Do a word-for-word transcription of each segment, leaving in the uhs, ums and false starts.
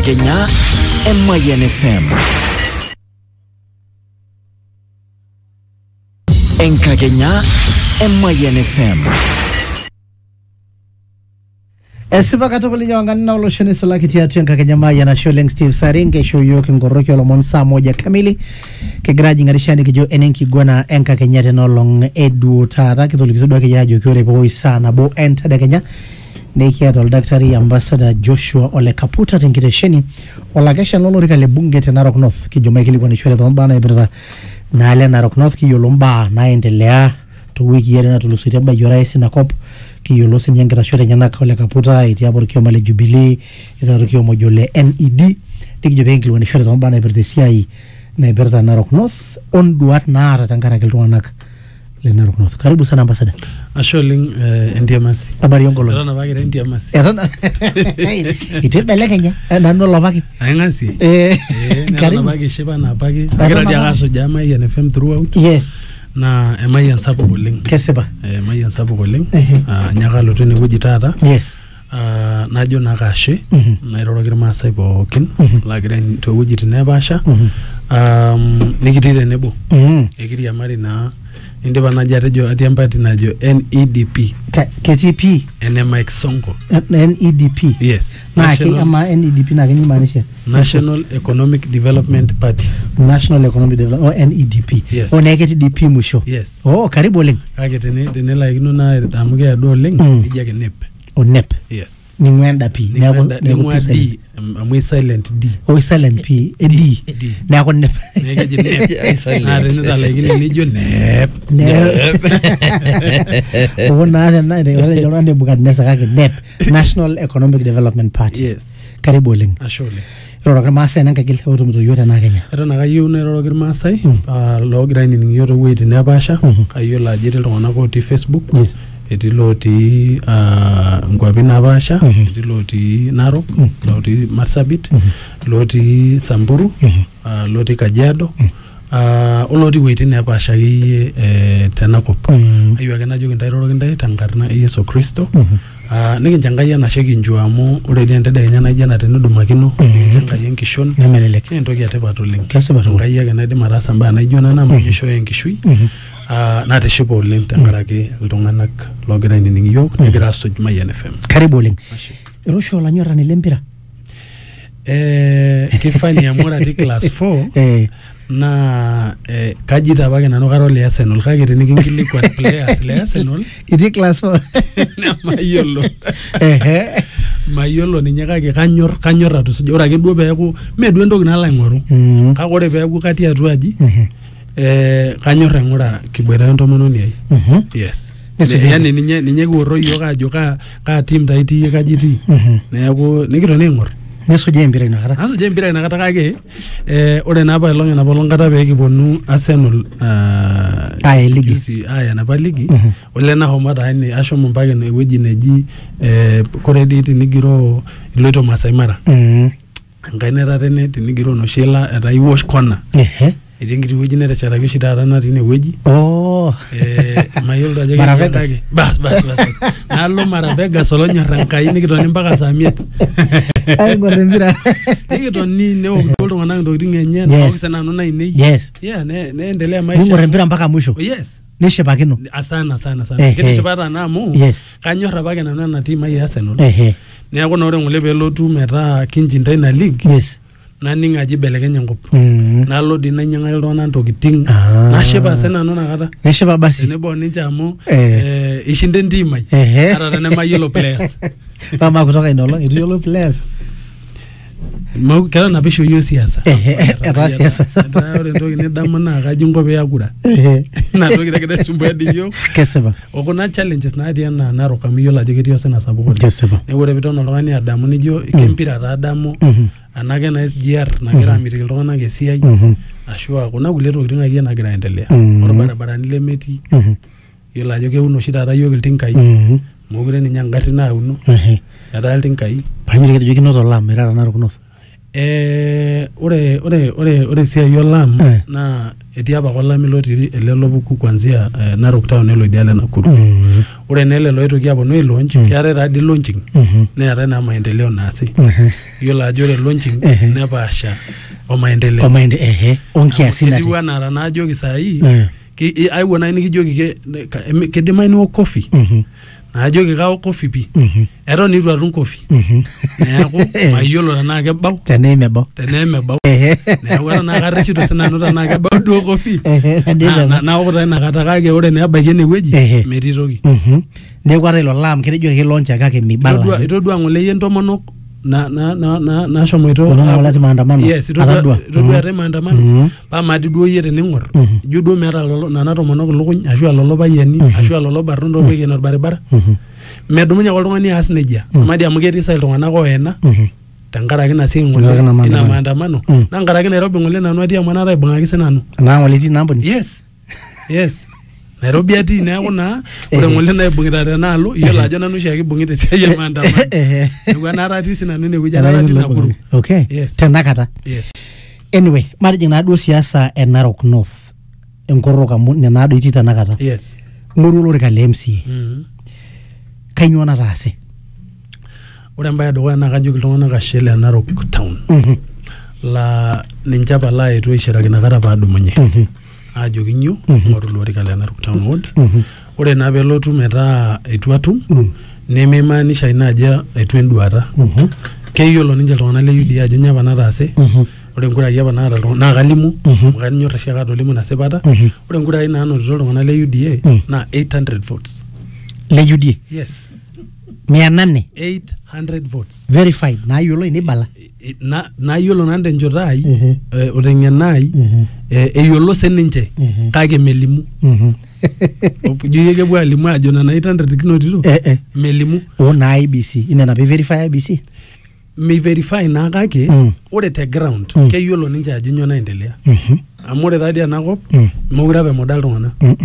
Enkakenya Mayan F M. Enkakenya Mayan F M. Esipa katukuli nyawangani na ulosheni solaki tiatu Enkakenya Mayan na Sholeng Steve Saringe show yoki ngoroki olomon saa moja kamili kegraji ngarishani kijo enenki gwana Enkakenya tenolong edu tata kitulikizudu wake yajo kiore po isana bo enta Kenya Nekia tol daktari ambassador Joshua Ole Kaputa tenkitesheni olakesha lolorika le bunge te Narok North kijoma kili kwa nishwele tomba na ibrada na ale Narok North kiyolomba naendelea to wiki yere na tulusutia ba yoraisi na kop kiyolosi nyengera shote nyanaka Ole Kaputa iti hapo rikio male Jubilee ita rikio mojole N E D dikijobe kili kwa nishwele tomba na ibrada C I na ibrada Narok North onduat na ata tangara kiltuwa naka le Narok North. Karibu sana ambassador. Asholing uh, Ndiamasi. Habari yongolo. Erana bagi Ndiamasi. Erana. Itu bele Kenya. Na no lovaki. Ayangasi. Eh. Erana bagi sheba na bagi. Agira dia gaso jama N F M throughout. Yes. Na emayan sabu goling. Keseba. Eh emayan sabu goling. Ah nyakalo tuni wuji tata. Yes. Ah najo nakashe. Na irorokira Maasai pookin. Lagira to wuji tinebasha. Um nikitire nebo. Ekiri amari na Indiba naja tejo atiambati najo N E D P. K T P. N M X Sonko. N E D P. Yes. Na ki ama N E D P na gani maanisha? National Economic Development Party. National Economic Development, oh N E D P. Yes. O negeti D P musho. Yes. Oh, karibu leng. Kage tene tene la igno na amuge ado leng ija ke N E P. O N E P. Yes. Ni mwenda P. Ni mwenda D. Amwe silent D. Oh, silent P. E D. Na ako N E P. Nege je N E P. Na tene la igno ni jo N E P. N E P. O na na na wale jolande buka nesa kage N E P. National Economic Development Party. Yes. Karibu leng. Ashole. Rorokir Maasai nanga gil oto muto yote na Kenya. Eto na kayieu nairorokir Maasai loogira ainining yoto wuejitin nepaasha kayiolo ajo etii iltung'anak otii Facebook. Yes. Etii lotii nkwapi napaasha, etii lotii Narok, lotii Marsabit, lotii Samburu, lotii Kajiado, olotii wuejitin nepaasha akeyie tenakop. Ayieu ake najoki ntae ntae tenkarna e Yesu Kristo. Nikincho Enkai enashe kincho amu ore dii entedekenya naija ena tenedumakino nikincho Enkai enkishon nemelelek naa entoki etipat oleng. Kesipa Enkai ake naidim ataasa mbaa naijo nena amu ishooyo enkishui natishipa oleng tenkaraki iltung'anak loogira ainining iyiok negira aasuj Mayan F M. Karibu oleng. Erosho olanyorrani lempira. Eh kifani amora ti class four Eh na eh kaji tabake nanu karo le Arsenal kake tenikinkilikwa players le Arsenal iti class four mayolo eh mayolo ninye kake kanyor kanyor atusuja ore ake duo peeku me duo entoki nalo aing'oru kake ore peeku katii atua aji eh kanyor aing'ura kiboita entomononi ai. Yes. Yani ninye ninye kiworo yiok ajo ka ka team taiti kaji ti neeku nikitoni aing'or nesuje empira inakata. Asuje empira inakata kake eh ore napa elong enapolong kata pee kiponu Arsenal aya ligi aya napa ligi ole na homata ine ashomo mpaka ewueji neji eh kore dii tinigiro iloito Masai Mara. Enkai neta tene tinigiro noshila eta iwosh corner. Ehe. Etii enkiti wueji neteshetaki oshi taata natii ine wueji. Oh. Eh mayiolo ajo Maravegas. Bas bas bas. Nalo Maravegas olonyorra Enkai nikitoni mpaka saa miet. Ai ngore mpira. Nikitoni neok iltung'anak ntokitin enye naokisa nanu nainei. Yes. Yeah, ne neendelea maisha. Ngore mpira mpaka mwisho. Yes. Nishipakino. Asana sana sana. Kitishipata na amu yes. Kanyorra apake nanu ena team ai Arsenal. Ehe. Neeku na ore ng'ole peelotu metaa kinchinda ina league. Yes. Naning aji belekenya enkop. Nalo dii nainyang'aki iltung'anak ntokitin. Ah. Nashipa sii nanu inakata. Neshipa basi. Tenebo ninche amu eh ishinde enteam ai. Ata tenemayiolo players. Kama kutoka inolong itu yiolo players. Mau kala na pisho hiyo siasa. Eh eta siasa. Ore entoki nidamu naa kaji inko pee akura. Na toki nagira aisumbua dii yiok. Kesipa. Okuna challenges natii enaa Narok amu iyiolo ajo ketii osina sapuk oleng. Kesipa. Neeku ore piiton oltung'ani adamu nijo kempira taa adamu anake na S G R nagira amitiki iltung'anak esiai ashu kuna kulie tokitin akeyie nagira aendelea. Orbaribarani lemetii. Iyiolo ajo keun oshi taata yiok iltinkai. Mokure ninye engarri nauno. Etaa iltinkai. Panyiri kejo kinoto lam irara Narok North. Eh, ore ore ore ore siai olam Eh. na etii apa kolami lotii ele lopuku kuanzia eh, Narok town nelo idiale Nakuru. Mhm. Ore nele loitoki aponu ai launch Mm. keetae taa di launching Mhm. neetae naa maendeleo naasi. Mhm. Yiolo ajo ore launching Ehe. nepaasha o maendeleo. Omaende ehe onkiasin ate. Ketiu anaa tanaajoki saai Eh. ki aiwa nai nikijoki ke ka- kidimayu niwok coffee. Mhm. Naajoki kaok coffee pi. Mhm. Eton itu atum coffee. Mhm. Neeku mayiolo tenaa kebau Tenemebau. tenemebau. Ehe. Neeku ore naa karreshito sinanu tenaa kebau duo coffee. Ehe. Na- Nadile. na- naok taa inakata kake ore neebaiki enewueji Ehe. metii toki. Mhm. Neeku ate ilo lam ketejo ake launch kake mibala. Itodua itodua ng'ole yie ntomonok na na na na nashomoito. Kuna ng'ole ti maandamano. Yes, Atadua. itodua itodua Mhm. ate maandamano. Mhm. Pa madi duo yie tening'or. Mhm. Ijo duo meeta lolo nana tomonok lukuny ashu a lolo payiani Mhm. ashu a lolo barnon oopikien orbaribara. Mhm. Medumunye ake oltung'ani aas nejia. Mhm. Madi amu ketii sai iltung'anak oena Mhm. tenkaraki ina siai ng'ole Tenkaraki ina ina maandamano. maandamano. Mhm. Na nkaraki Nairobi ng'ole nanu atii amu enaata aibung'aki sinanu. Naa ng'ole ti nambuni. Yes. Yes. Nairobi atii neeku naa ore Ehe. ng'ole naibung'ita tenaalo iyiolo ajo nanu oshiake ibung'ita esiai e maandamano. Ehe. Neeku enaata atii sinanu inewueji Enaata enaata atii ilo Nakuru. bung'e. Okay. Yes. Tenakata. Yes. Anyway, matijing naaduo siasa e Narok North. Enkorok amu nena naaduo itii tenakata. Yes. Ng'oru olorika le M C A. Mhm. Kainyoo nataase? Ore embaye edukuya naa kajoki iltung'anak ashe le Narok town Mhm. laa ninche apa laetuo aishiraki inakata paadumunye. Mhm. Aajoki nyoo Mhm. ng'oru ilorika le Narok town ward. Mhm. Ore naa peelotu metaa eitu atum Mhm. nemeimanisha ina ajo eitu enduata. Mhm. Keyiolo ninche iltung'anak le U D A ajo nyoo apa nataase. Mhm. Ore nkurai apa naata iltung'anak naa kalimu Mhm. amu kanyorr oshi ake atolimu ina sipata. Mhm. Ore nkurai naanotito iltung'anak le U D A Mhm. naa eight hundred votes. Le U D A. Yes. Mia nane. eight hundred votes. Verified. Naayioloi nibala. I- na nayiolo nanu tenchoto ai Mhm. eh, oteng'ena ai Mhm. eh, eyiolo sininche Mhm. kake melimu. Mhm. Ijo yie kepuo alimu ajo nena eight hundred kinotito Eh eh. melimu. O na I B C. Ina na verify I B C. Meiverify naa kake Mm. ore te ground Mm. keyiolo ninche ajo nyoo naendelea. Mhm. Amu ore taadii enakop Mm. mekure apa emuda iltung'anak. Mhm.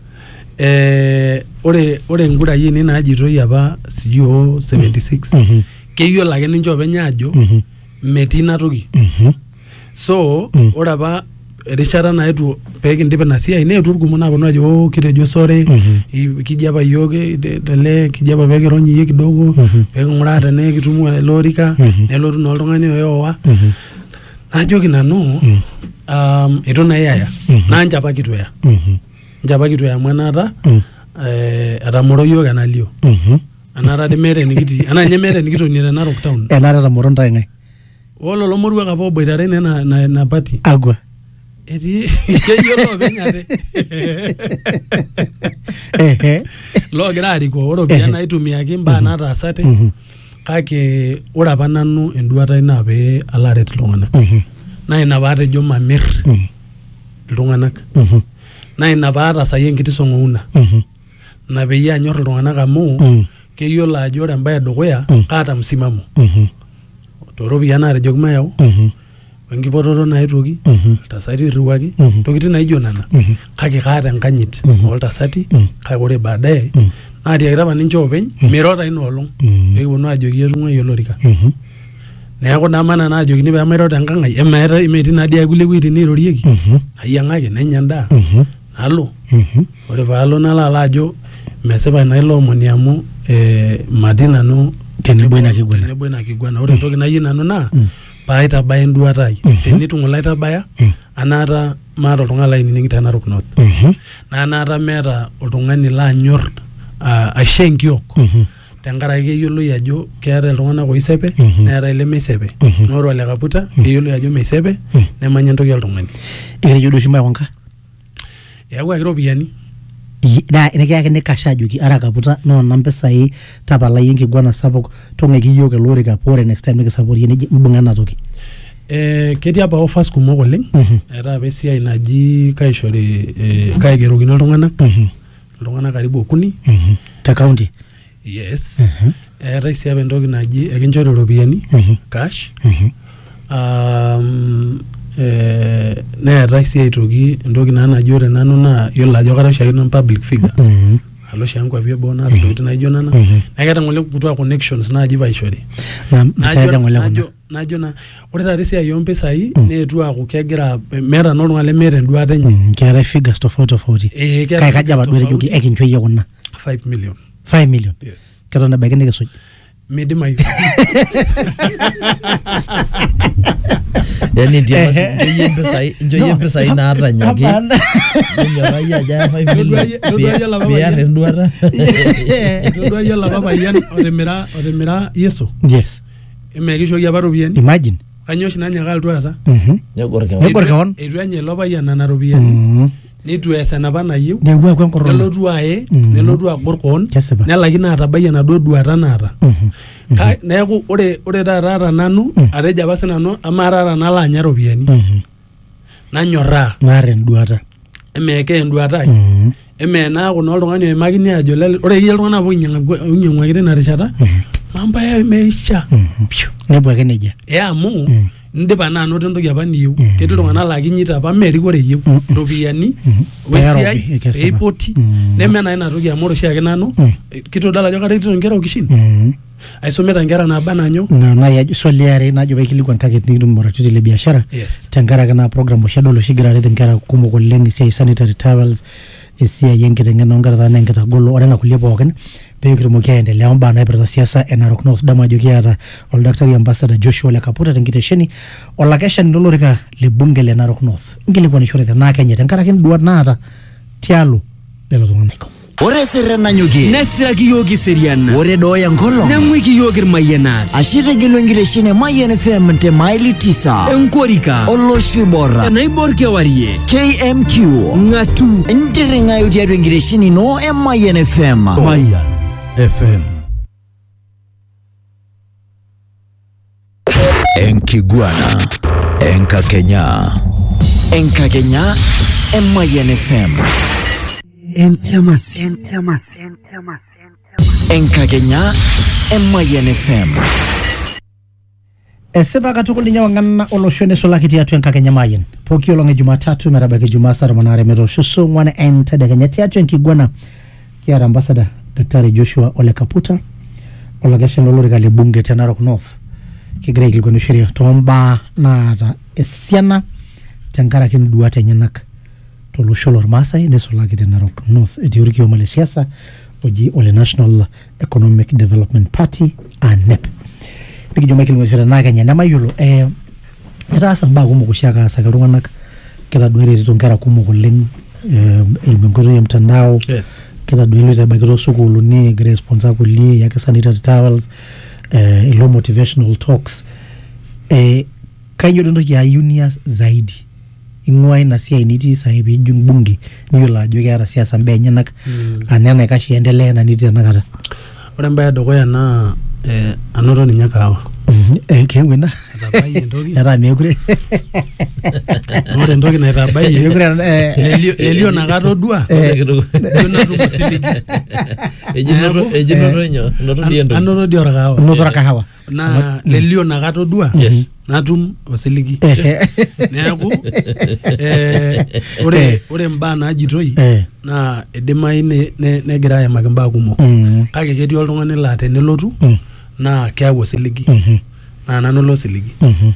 Eh, ore ore nkurai ene naajitoi apa sijui seventy six Mhm. keyiolo ake ninche openy ajo Mhm. metii ina toki. Mhm. So Mm. ore apa erishata naetuo peekindip ina siai neetuo irkumok naaponu ajo oh, kitejo sore Mhm. i- kiji apa yiok eh, de- tele kiji apa peekirony iyie kidogo Mhm. peeking'uraa tenaa kitum ele orika Mhm. nelotu naa oltung'ani oewa. Mhm. Najoki nanu Mm. um, itu naa iyaya Mhm. naa nche apa kitu eya Mhm. nche apa kitu eya amu enaata Mm. eh, etamoro yiok enalio Mhm. enaata di meeta enikitii enaa nye meeta enikitonie te Narok town. Enare tamoro ntae ng'ae. Ololo moruak apa oboitare naa ina- ina ina party Agwa. etii keyiolo openy ate Ehe. loogira arikoo iropiyiani naitumiaki mbaa nataasate Mhm. kake ore apa nanu enduata ai naa pee alo aret iltung'anak Mhm. naa ina paatejo mamirr Mhm. iltung'anak Mhm. naa ina paatasayie enkiti song'ouna Mhm. ina peyie anyorr iltung'anak amu Mhm. keyiolo ajo ore embaye edukuya Mm. kaata msimamo Mhm. tooropiyiani naatejoki mayau Mhm. wenkipototo naetuoki Mhm. iltasati irriwaki Mhm. ntokitin naijo nena Mhm. kake kaata enkanyit Mhm. oltasati Mm. kake ore baadaye Mm. naatiakita apa ninche openy mirota ina olong Mm. peekiponu ajoki etung'uai olorika Mhm. neeku naa mana naajokini pee mairot enkang' ai emeeta metii naadii ai kulie wueitin neirorieki Mhm. nayiang'aki nenya endaa Mhm. nalo Mhm. ore paalo nalo alo ajo mesipa ina ilo omoni amu eh, matii nanu Tenebo ina kiguana. tenebo ina kiguana ore entoki nayieu nanu naa Mm. paitabaya enduata ai Mhm. tenitu ng'ole aitabaya Mm. anaata maata oltung'ani lainining te Narok North Mhm. naa anaata meeta oltung'ani laanyorr ah, aisho enkiok Mhm. tenkaraki keyioloi ajo keeta iltung'anak oisepe Mhm. neetai ilemeisepe Mhm. naa ore ole Kaputa keyioloi ajo meisepe Mm. nemanya entoki oltung'ani Eketejo duo oshi Maiwang'a. eyawuaki iropiyiani Yi- naa nikiyakini kasha ajoki ara Kaputa noona mpisai tapalai enkiguana sapuk tong'uaki yiok ele orika paa ore next time nikisapotie neji mbung'a ena toki. Eh, ketii apa offers kumok oleng Mhm. eetai apa esiai naji kaishori eh, kaigerokini iltung'anak Mhm. iltung'anak karibu okuni Mhm. Te county. yes Mhm. eetai sii apa entoki naji ekinchori iropiyiani Mhm. cash Mhm. um, eh, neetai sii aitoki entoki naa naji ore nanu naa yiolo ajo kara oshiake nanu public figure Mhm. alo shi nkwapi eboo naas ntokitin naijo nana na keeta ngole kutua connections naaji paishori na msaada ngole kuna najo na ore taata esiai ompesai neetu aaku kegira meeta noltung'ani lemeeta enduata enye keeta figures tofauti tofauti kai kaja badwere joki ekinchoo yie kuna five million five million yes keton ebaiki nikisuj midimayu yani ndio basi ndio mpesai ndio mpesai naata nyaki ndio aja five million biar nduata ndio yala baba yan otemira otemira yeso yes emekisho ya barobiani imagine kanyo shinanya kaltu asa mhm nyagorka nyagorka etu anye loba yana na robiani nitu esa napa nayieu newa kwa korona nelotu ae nelotu agorkon Kesipa. nelakina atabayia naduo duata naata ka neeku ore ore taata nanu ateja basi nanu amarara nala anya ropiani nanyoraa mare nduata emeke enduata ai eme na kuna oltung'ani oimakini ajo ore iyie iltung'anak oinyang'uakiti ina rishata mambo ya imeisha nebu ake nejia ya amu ndipa na anoto entoki apa niyieu ketii iltung'anak laa kinyita apa merikore eyieu ropiyiani wesiai eipoti neme naa ina toki amu ore oshiake nanu kitodolu ajo karetito nkera okishin aisomita nkera naaba nanyo na swali are najo paikilikuan kake nikitum moratuti le biashara tenkaraki na program oshi adol oshi gira aret nkera kumok oleng esiai sanitary towels esiai enkiteng'ena onkera taa enkitagolo ore na kulie pookin pee kitumoki aendelea mbaa naipirta siasa e Narok North dama ajo kiata oldakitari ambassador Joshua Ole Kaputa tenkitesheni olakeshani lolorika le bunge le Narok North nkilikuanishore tenaa Kenya tenkaraki nduat naata tialo lelo tung'anak. Ore serena nyuki nesiraki yogi seriana ore doya ngolo nemwiki yogi mayenat ashire gilo ngireshine Mayen F M te maili tisa enkorika oloshibora enaibor kewarie K M Q ngatu ndiringa yodia ngireshini no e Mayen F M Mayen F M Enkiguana Enka Kenya Enka Kenya e Mayen F M Entiamas Entiamas Entiamas Enka Kenya e Mayen F M Esipa katukul ninyo wangana oloshone solakiti atu Enka Kenya Mayen poki olonge Jumatatu merabaki Jumasa manare mero susu mwana enta de Kenya tiatu Enkiguana kiara ambassador Daktari Joshua Ole Kaputa olakeshani lolorika le bunge te Narok North kigira ikilikuanu sheria tomba naata esiana tenkaraki nduat enyenak tolosho lormaasai nesulaki te Narok North etiorikio male siasa oji Ole National Economic Development Party A N E P nikijo Michael Ng'oshera na Kenya nemayiolo eh etaasa mbaa kumok oshiake aasaki iltung'anak kitaduari eretito nkera kumok oleng eh enkoitoi ya mtandao yes kitaduari etabakito sukuuluni egira sponsor kulie yake sanitary towels eh ilo motivational talks eh kanyo ntoki ya unias zaidi ing'ua ina siai nitii sahi piijung bunge niyiolo ajo keeta siasa mbaa enyenak anena kashi endelea na nitii tenakata ore mbaa edukuya naa eh anoto ninye kawa eh kengwena atabai entoki era mekure ore entoki naitabai mekure lelio lelio nakatodua natum siligi ejinoto ejinoto nyo noto diendo anoto dior kawa noto kahawa na lelio nakatodua natum osiligi neeku eh ore ore mbaa najitoi na edimai negira ayamaki mbaa kumok kake ketii oltung'ani laa tenelotu na keyau osiligi na nanu lo siligi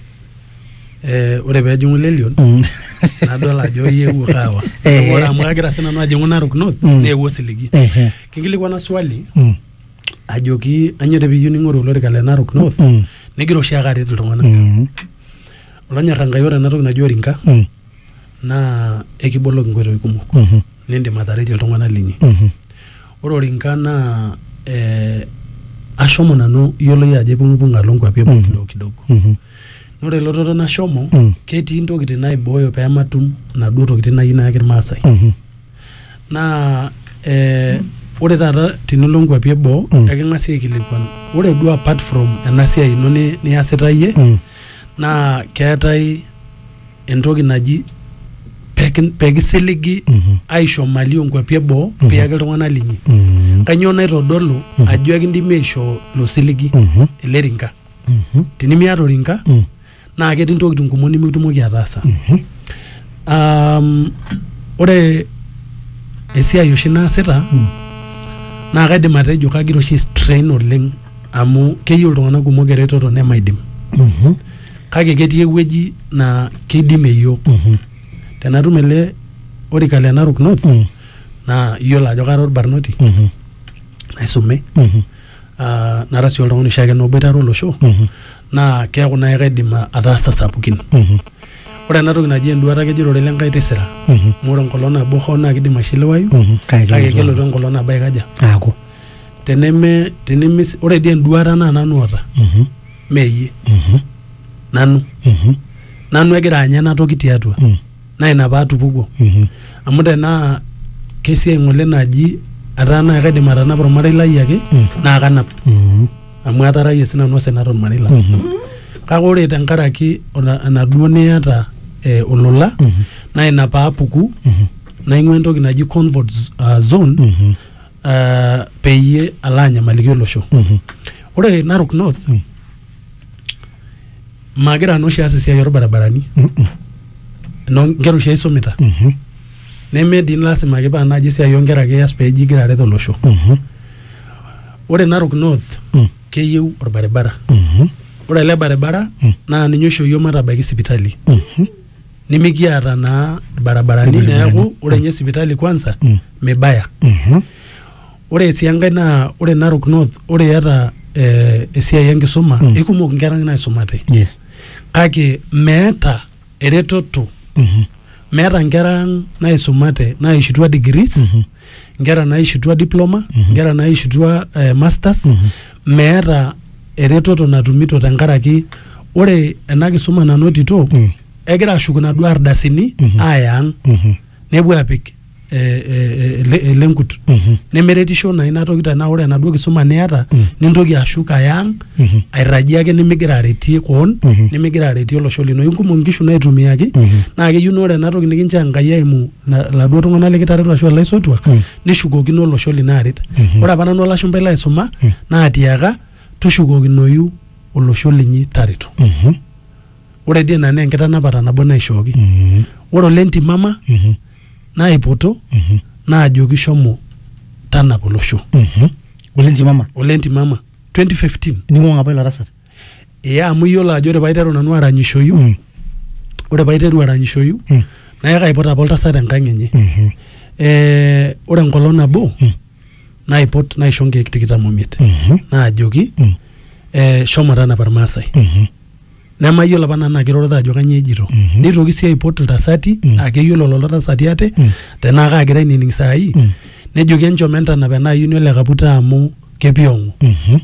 eh ore peejingu lelion nadol ajo yewu kawa ore amu kagira sinanu ajingu Narok North neewu osiligi kinkilikwana swali ajoki anyo tebiyieu ning'oru olorika le Narok North negira oshiake aret iltung'anak olonyorra Enkai ore enatoki naji Orinka naa ekiboloki nkoitoi kumok nindim ataretie iltung'anak linyi ore Orinka naa eh ashomo nanu yiolo ajo ipung'ipung'a lonkwapi eboo kidogo kidogo ore lototo nashomo ketii ntokitin naibooyo peematum naduo tokitin nayieu nayaki irmaasai naa eh ore taata tinilo nkwapi eboo eking'asi aikilikuan ore duo apart from ena siai ino niasita iyie naa keetai entoki naji pekisiligi aisho mali onkwapi eboo piyaki iltung'anak linyi kanyioo naitodolu ajo ekindimi aisho lo siligi ele rinka tinimiata orinka naa ketii ntokitin kumok nimitumoki ataasa um ore esiai oshi naasita naa kaidim atejo kagira oshi strain oleng amu keyieu iltung'anak kumok eretoto nemaidim. Mhm. Kake ketii ewueji naa keidim eyiok. Mhm. Tenatum ele orika le Narok North naa iyiolo ajo kara orbarnoti Mhm. naisume. Mhm. Ah, nara sii oltung'ani oshiake oboitare olosho. Mhm. Naa keeku naai kaidim ataasa sapukin. Mhm. Ore ena toki naji enduata kejito lenkai tisira. Mhm. Amu ore enkolong nabo hoo naa kidim aishiliwayu. Mhm. Kake kelotu enkolong nabo aikaja. Aaku. Teneme teneme ore dii enduata naa nanu oota. Mhm. Meyie. Mhm. Nanu. Mhm. Nanu egira anya ena toki tiatua. Mhm. Naa ina paatupukuo. Mhm. Amu tenaa kesiai ng'ole naji ataa naa kaidim atanapa ormarei lai ake naa kanap. Mhm. Amu atarayie sinanu osenata ormarei lai. Mhm. Kake ore tenkaraki enaduo niata eh, olola Mhm. naa ina paapuku Mhm. naing'ua entoki naji comfort uh, zone Mhm. uh, peyie alo anyamaliki olosho. Mhm. Ore Narok North Mhm. magira nooshi aas esiai orbarabarani. Mhm. No nkera oshi aisumita. Mhm. Neme dii lasima ake paa naaji esiai oonkera ake ias peeji igira aret olosho. Mhm. Ore Narok North Mhm. keyieu orbaribara. Mhm. Ore ele baribara Mhm. naa ninye oshi iyiok matabaiki sipitali. Mhm. Nimikiata naa barabarani neeku ore nye sipitali kwanza Mhm. mebaya. Mhm. Ore sii enkae naa ore Narok North ore eata eh, esiai enkisuma Mm. ikumok nkera naisumate. Yes. Kake meeta eretoto. Mhm. Meeta nkera naisumate naishitua degrees, Mhm. nkera naishitua diploma, Mhm. nkera naishitua eh, masters, Mhm. meeta eretoto natumito tenkaraki ore ena kisuma nanotito Mhm. egira ashuku naduo ardasini Mhm. aya ang' Mhm. nepuo apik eh, eh, ele- elenkut. Mhm. Nemeretisho naa ina toki tenaa ore enaduo kisuma niata Mm. nintoki ashuk aya ang' Mhm. airragie ake nimigira aretie koon, Mhm. nimigira aretie olosho lino. Inkumok nkishu naitumiaki Mhm. naa keyieu naa ore ena toki nikinchoo Enkai eimu na- laduo tung'anak likitareto ashu ilaisotuak Mm. nishukokino olosho lino aret. Mhm. Ore apa nanu olashumbai laisuma Mm. naatiaka tushukokinoyu olosho linyi tareto. Mhm. Ore dii ina naa enkitanapata nabo naishooki. Mhm. Ore ole ntimama Mhm. naipoto Mhm. naajoki shomo tanapa olosho. Mhm. Ole ntimama. Ole ntimama twenty fifteen. Ning'uaa apa ilo tasat. Ee amu iyiolo ajo ore paiteru nanu aranyishoyu, Mm. ore paiteru aranyishoyu Mm. naa kaipot apa oltasat enkang' enye. Mhm. Eh, ore enkolong nabo Mm. naipot naisho nkeek tikitam omiet Mhm. naajoki Mm. eh, shomo tanapa irmaasai. Mhm. Nemayiolo apa nanu naa kirorita ajo kanyioo ejito. Mhm. Nitoki sii aipot iltasati Mm. aa keyiolo lelo tasati ate Mm. tenaa kaagira ainining saai Mm. nejoki enchom entanap enaa ayiuni ole kaputa amu kepiong'u. Mhm.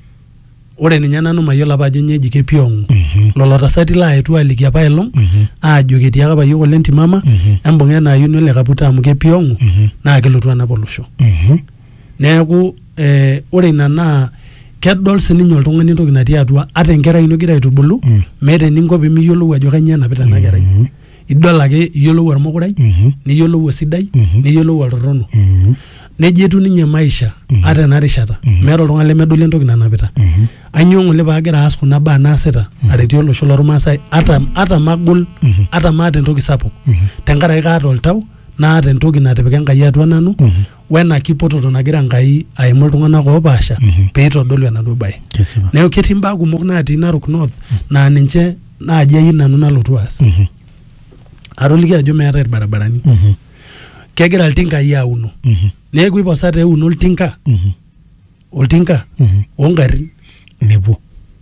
Ore ninye nanu mayiolo apa ajo nyoo eji kepiong'u. Mhm. Lolo tasati laaetuo aliki apa elong Mhm. aajoki etiaka apa yiok ole ntimama Mhm. embung'a enaa ayiuni ole kaputa amu kepiong'u Mhm. naa kelotu anap olosho. Mhm. Neeku eh, ore ina naa kedol sininye oltung'ani entoki natii atua ata enkerai ino igira aitubulu Mm. meeta eninko pemiyiolou ajo kanyioo enapita ena kerai. Mhm. Idol ake iyiolou ormukurai, Mhm. niyiolou osidai, Mhm. niyiolou oltorrono. Mhm. Neji etu ninye maisha Mhm. ata ena rishata. Mhm. Meeta oltung'ani lemedoli entoki nanapita. Mhm. Ainyoo ng'ole paagira aas kuna baa naasita aretie olosho lormaasai ata ata magol, Mhm. ata maata entoki sapuk. Mhm. Tenkaraki kaata oltau naata entoki natipika Enkai atua nanu Mhm. wena kipototo nagira Enkai aimu iltung'anak oopaasha Mhm. peitodolu enaduo baye. Kesipa. Neeku ketii mbaa kumok natii Narok North naa ninche naaji ayieu nanu nalotu aas. Mhm. Atoliki ajo meetai irbarabarani. Mhm. Kegira iltinkai auno. Mhm. Neeku iposata euno oltinka, Mhm. oltinka Mhm. oongarrin. Mepuo.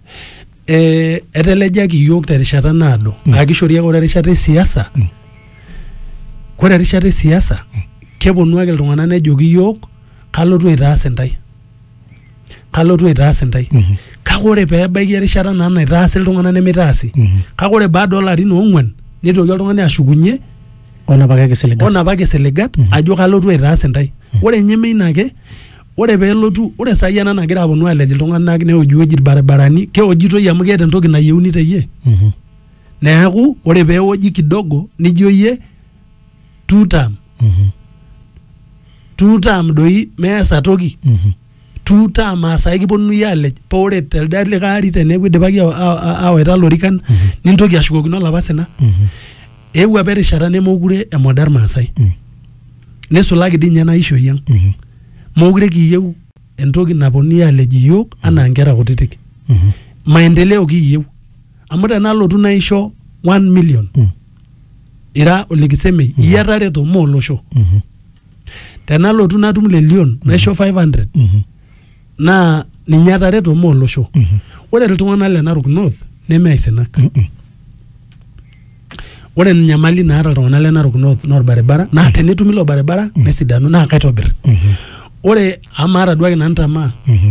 Eh, etelejaki iyiok terishata naado. Mm. Aa kishori ake ore erishata esiasa. Mm. Kore erishata esiasa keponu ake iltung'anak nejoki iyiok kalotu aitaas intai. Kalotu aitaas intai. Mhm. Kake ore peebaiki erishata naa naitaasi iltung'anak nemitaasi. Mhm. Kake ore baada oolarin oong'wan nitoki oltung'ani ashukunye Onapaka kisiligat. onapake siligat Mhm. ajo kalotu aitaas intai. Ore nye meina ake ore peelotu ore saai ena nagira aponu alej iltung'anak neojiwoji irbarabarani keojitoi amu keeta entoki nayieuni teyie. Mhm. Neeku ore peewoji kidogo nijo yie two term. Mhm. Two term doi meesa toki. Mhm. Two term aa saai kiponunui alej paa ore telde likae ari teneeku idipaki awa- awa- awaita lorikan nintoki ashukokino olapa sina. Mhm. Eewuo apa erishata nemokure emoda irmaasai. Mm. Nisulaki dii ninye ena ishoi ang'. Mhm. Mokure kiyieu entoki naponi aleji yiok anaa nkera kutitik. Mhm. Maendeleo kiyieu. Amu tenalotu naisho one million. Mhm. Ira olikiseme iyatareto mo olosho. Mhm. Tenalotu natum lelion naisho five hundred. Mhm. Na ninye atareto mo olosho. Mhm. Ore iltung'anak le Narok North nemeaisinak. Mhm. Ore nyamali naata iltung'anak le Narok North naa orbaribara naa tenetum ilo baribara nesidanu naa kaitobir. Mhm. Ore amaata duake nanu tamaa. Mhm.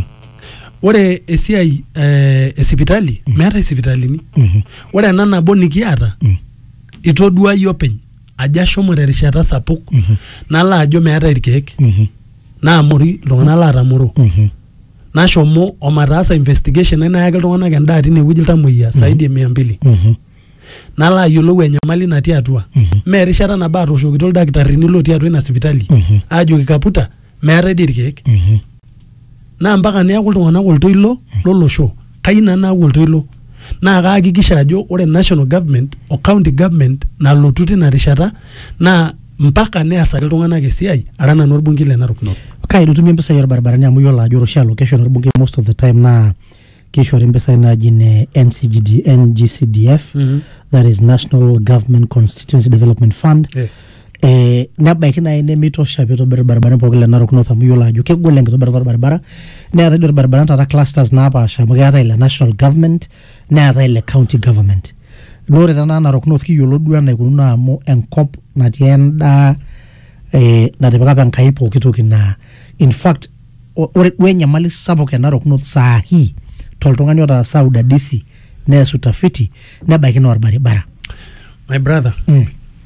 Ore esiai eh, esipitali meeta sipitalini. Mhm. Ore ena nabo nikiata Mhm. itodua yio openy aja shomo terishata sapuk Mhm. nala ajo meeta irkeek Mhm. naa mori iltung'anak laatamoro. Mhm. Nashomo omataasa investigation nayaki iltung'anak endaa tine wueji iltamoyia saidi ya mia mbili. Mhm. Nala ayiolou enyamali natii atua. Mhm. Mee erishata nabo atooshokito ildakitarini lotii atua ina sipitali. Mhm. Ajoki kaputa meetai dii irkeek. Mhm. Naa mpaka neeku iltung'anak oltoilo lolosho. Kai nanu aaku oltoilo. Naa kaakikisha ajo ore national government o county government nalotu tina rishata naa mpaka neasaki iltung'anak esiai ara nanu orbungei le Narok North. Kai itumie mpisai orbaribarani amu yiolo ajo ore allocation orbungei most of the time naa kishori mpisai naaji ne N C G D N G C D F, Mhm. that is National Government Constituency Development Fund. Yes. Eh, nebaiki nai nemitosha peitobir irbaribarani pookin le Narok North amu yiolo ajo kegol enkitobirata orbaribara. Neetai doi irbaribarani taata clusters naapasha amu keetai ile national government neetai ile county government. Ore tena Narok North kiyiolo duo enaikununo amu enkop natii endaa eh, natipika apa Enkai pooki toki naa in fact o- ore duo enyamali sapuk e Narok North saa hii toltung'ani otaasa udadisi neas utafiti nebaiki naa orbaribara. My brother, Mm.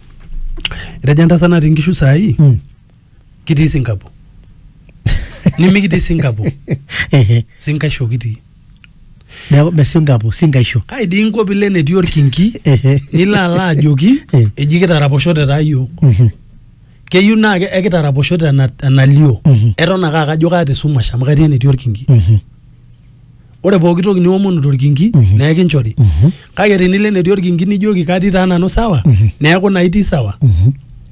itejo entasa natii nkishu saai Mm. kitii Singapore. Nimikitii Singapore. Ehe. Sinkaisho kitii. Neeku me Singapore, sinkaisho. Kai dii nkop ile netii orkingi Ehe. nilo alo ajoki Eh. eji kitaraposhote taa yiok. Mhm. Keyieu naa ke- ekitaraposhote ena- enalio. Mhm. Eton ake aa kajo kaata esumash amu katii enetii orkingi. Mhm. Ore pooki toki niomonu torkingi Mhm. naa ekinchori. Mhm. Kake tenilo enetii orkingi nijoki katii taa nanu sawa Mhm. neeku naa itii sawa. Mhm.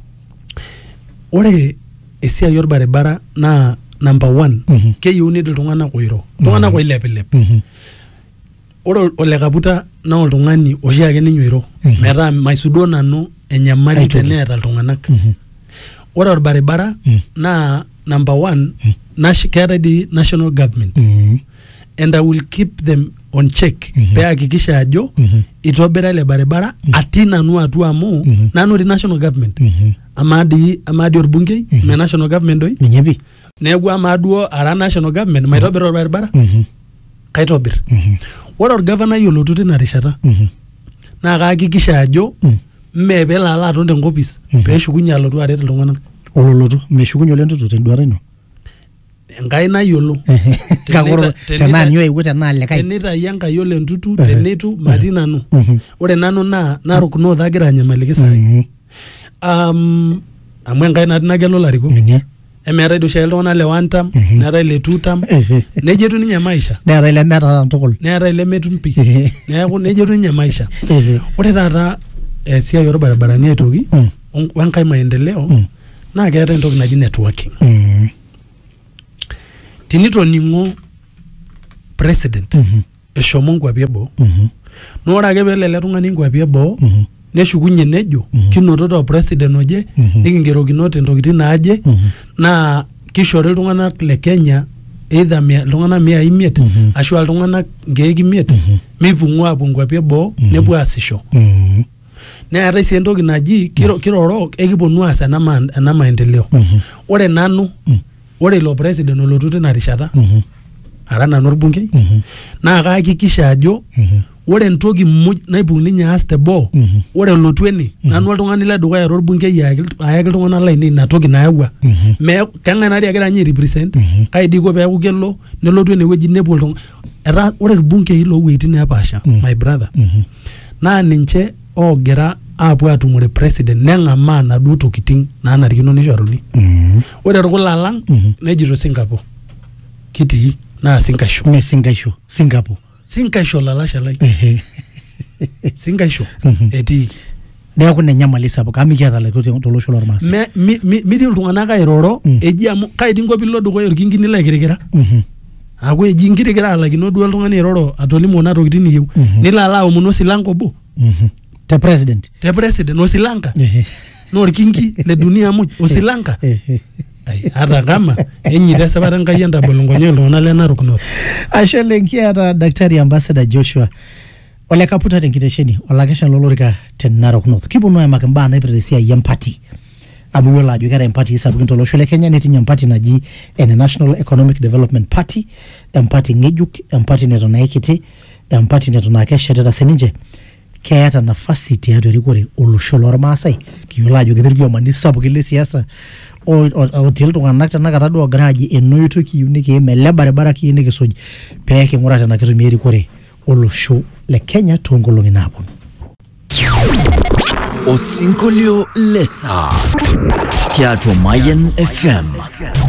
Ore esiai orbaribara naa number one Mhm. keyieuni iltung'anak oiro iltung'anak oilepilep. Mhm. Ore ol- ole Kaputa naa oltung'ani oshiake ninye oiro Mhm. metaa maisudoo nanu enyamali Aitoki. teneeta iltung'anak. Mhm. Ore orbaribara Mhm. naa number one nash- keetai dii national government Mhm. and I will keep them on check Mhm. peakikisha ajo Mhm. itobira ile baribara atii nanu atua amu Mhm. nanu di national government. Mhm. Amaa dii amaa dii orbungei Mhm. me national government doi Ninye pi. neeku amaa duo ara national government maitobir orbaribara Mhm. kaitobir. Mhm. Ore orgavanai olotu tina rishata Mhm. naa kaakikisha ajo Mhm. mee peelo alo aton tenkopis Mhm. peeshukunye alotu aret iltung'anak. Ololotu meshukunye ole ntutu tenduata ino. Enkai nayiolo. Kake ore tenita- tenaa ninye oewuo tenaa likae. Tenitayu Enkai ole ntutu Ehe. teneitu matii nanu. Mhm. Ore nanu naa Narok North agira anyamaliki saai. Mhm. Um, amu Enkai natii nagelu ilarikok. Ninye. Emeetai doi oshiake iltung'anak le one term, Mhm. neetai le two term, Ehe. neija etiu ninye maisha. Neetai lemeeta tukul. Neetai lemetum pi. Ehe. Neeku neija etiu ninye maisha. Ehe. Ore taata esiai orbaribarani aitoki Mm. on- wenkai maendeleo Mm. naa keetai entoki naji networking. Mhm. Tinitoning'o president Mhm. eshomo nkwapi eboo Mhm. naa ore ake peelo ele tung'ani nkwapi eboo Mhm. neshukunye nejo Mhm. kinototo o president oje Mhm. nikingerokinote ntokitin naaje Mhm. naa kishori iltung'anak le Kenya either mia- iltung'anak mia imiet Mhm. ashu iltung'anak nkeek imiet Mhm. mipung'ua apuo nkwapi eboo Mhm. nepuo aasisho. Mhm. Neetai sii entoki naji kiro- kiroro ekiponu aas ena ma- ena maendeleo. Mhm. Ore nanu Mhm. ore ilo president olotu tina rishata Mhm. ara nanu orbungei Mhm. naa kaakikisha ajo Mhm. ore entoki muj naibung ninye aas teboo Mhm. ore olotu ene nanu oltung'ani ledukuya torbungei ayaki ayaki iltung'anak lainei ina toki nayawua. Mhm. Me keng'ae egira ninye airepresent Mhm. kai dii iko peeku kelo nelotu enewueji nepuo iltung'anak. Etaa ore irbungei loowueitin neepaasha Mhm. my brother Mhm. naa ninche oogira aapuo aatumore president neng'amaa naduo tokitin naanarikino nishoruni. Mhm. Ore irkula alang Mhm. nejito Singapore kitii naa sinkaisho. Me sinkaisho, Singapore. Sinkaisho lalasha lai Ehe. sinkaisho Mhm. etiiki. neeku nenyamali sapuk amu kiata laikoti tolosho lormaasai. Me mi miti iltung'anak airoro eji amu kaidi nko pilo dukuya orkingini laikirikira. Mhm. Aku eji nkirikira alakino duo oltung'ani airoro atolimu kuna tokitin niyieu. Nilo ala aomonu osilanka obo. Mhm. Te president. Te president osilanka. Ehe. No orkingi le dunia muj osilanka. Ehe. Ai hata kama enyi tesapata nkai entabolo ngonyo iltung'anak le Narok North. Ashe lenkiata Daktari Ambassador Joshua Ole Kaputa tenkitesheni olakesha lolorika te Narok North. Kiponu aimaki mbaa naipirta esiai empati. Amu yiolo ajo keeta empati sapukin tolosho le Kenya netii empati naji ene National Economic Development Party, empati ng'ejuk, empati neton aikiti, empati neton akeshetita sininche. Keeta nafasi tiatua erikore olosho lormaasai. Kiyiolo ajo ketii irkiomani sapukin le siasa otii iltung'anak tenakata duo ogira aji enoito kiyieu nikiim ele baribara kiyieu nikisuj pee king'uraa tenaa ketumi erikore olosho le Kenya toonkolong'i naaponu. Osinkolio lesa tiatua Mayen F M.